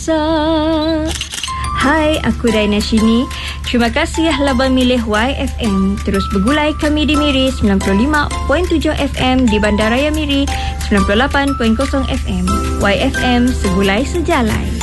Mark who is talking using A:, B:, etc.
A: Hai, aku Raina Shini. Terima kasih Labang milih YFM. Terus bergulai kami di Miri 95.7 FM, di Bandaraya Miri 98.0 FM. YFM, segulai sejalan.